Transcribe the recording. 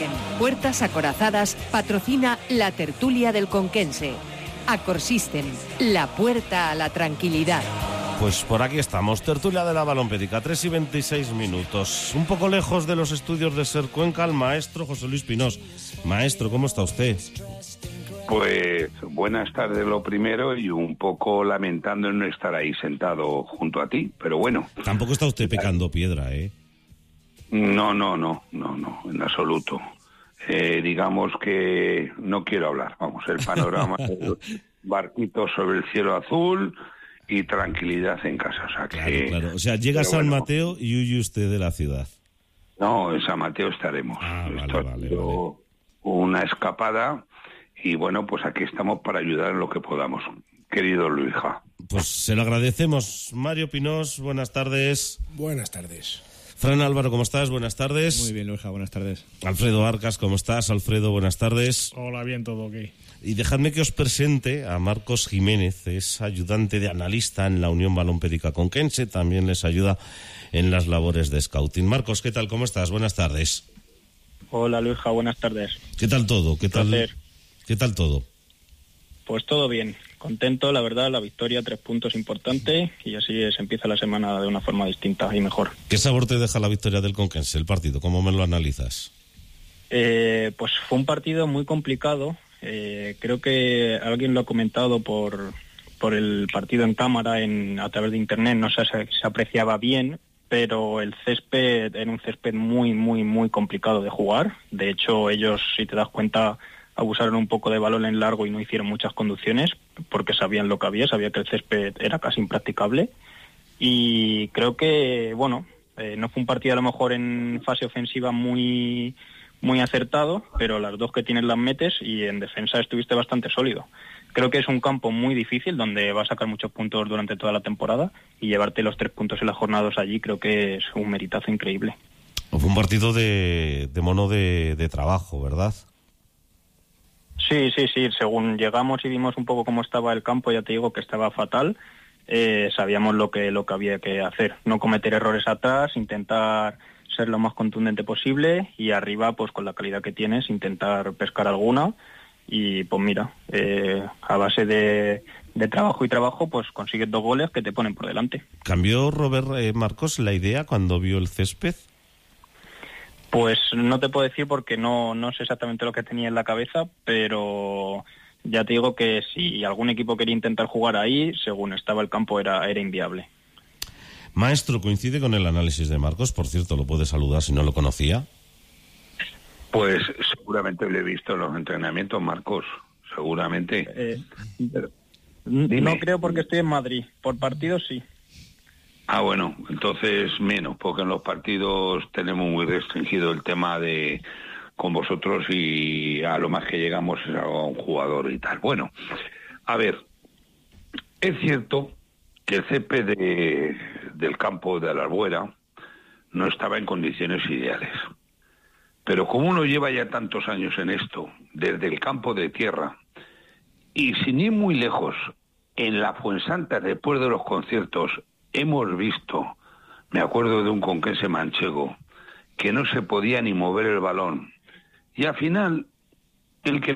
Volkswagen, Puertas Acorazadas, patrocina la tertulia del Conquense. Accorsystem, la puerta a la tranquilidad. Pues por aquí estamos, tertulia de la Balompédica, 3:26. Un poco lejos de los estudios de Ser Cuenca, el maestro José Luis Pinós. Maestro, ¿cómo está usted? Pues buenas tardes lo primero, y un poco lamentando no estar ahí sentado junto a ti, pero bueno. Tampoco está usted pecando piedra, ¿eh? No, en absoluto. Digamos que no quiero hablar, vamos, el panorama, barquito sobre el cielo azul y tranquilidad en casa. O sea, Claro. O sea, llega San Mateo y huye usted de la ciudad. No, en San Mateo estaremos. Vale. Una escapada, y bueno, pues aquí estamos para ayudar en lo que podamos, querido Luisja. Pues se lo agradecemos. Mario Pinós, buenas tardes. Buenas tardes. Fran Álvaro, ¿cómo estás? Buenas tardes. Muy bien, Luisja, buenas tardes. Alfredo Arcas, ¿cómo estás? Alfredo, buenas tardes. Hola, bien, todo ok. Y dejadme que os presente a Marcos Jiménez, es ayudante de analista en la Unión Balompédica Conquense, también les ayuda en las labores de scouting. Marcos, ¿qué tal? ¿Cómo estás? Buenas tardes. Hola, Luisja, buenas tardes. ¿Qué tal todo? ¿Qué tal todo? Pues todo bien, contento, la verdad, la victoria, 3 puntos importantes, y así se empieza la semana de una forma distinta y mejor. ¿Qué sabor te deja la victoria del Conquense, el partido? ¿Cómo me lo analizas? Pues fue un partido muy complicado. Creo que alguien lo ha comentado por el partido en cámara a través de internet, no sé si se apreciaba bien, pero el césped era un césped muy, muy, muy complicado de jugar. De hecho, ellos, si te das cuenta, abusaron un poco de balón en largo y no hicieron muchas conducciones sabían sabía que el césped era casi impracticable. Y creo que, bueno, no fue un partido a lo mejor en fase ofensiva muy acertado, pero las dos que tienes las metes, y en defensa estuviste bastante sólido. Creo que es un campo muy difícil donde vas a sacar muchos puntos durante toda la temporada, y llevarte los 3 puntos en las jornadas allí creo que es un meritazo increíble. Fue un partido de mono de trabajo, ¿verdad? Sí, según llegamos y vimos un poco cómo estaba el campo, ya te digo que estaba fatal. Sabíamos lo que había que hacer, no cometer errores atrás, intentar ser lo más contundente posible, y arriba, pues con la calidad que tienes, intentar pescar alguna. Y pues mira, a base de trabajo, pues consigues 2 goles que te ponen por delante. ¿Cambió Robert Marcos la idea cuando vio el césped? Pues no te puedo decir porque no sé exactamente lo que tenía en la cabeza, pero ya te digo que si algún equipo quería intentar jugar ahí, según estaba el campo era inviable. Maestro, ¿coincide con el análisis de Marcos? Por cierto, lo puede saludar si no lo conocía. Pues seguramente lo he visto en los entrenamientos, Marcos, seguramente. No creo, porque estoy en Madrid. Por partidos sí. Bueno, entonces menos, porque en los partidos tenemos muy restringido el tema con vosotros, y a lo más que llegamos es a un jugador y tal. Bueno, a ver, es cierto que el césped del campo de la Albuera no estaba en condiciones ideales. Pero como uno lleva ya tantos años en esto, desde el campo de tierra, y sin ir muy lejos, en la Fuensanta, después de los conciertos, hemos visto, me acuerdo de un conquense manchego, que no se podía ni mover el balón. Y al final, el que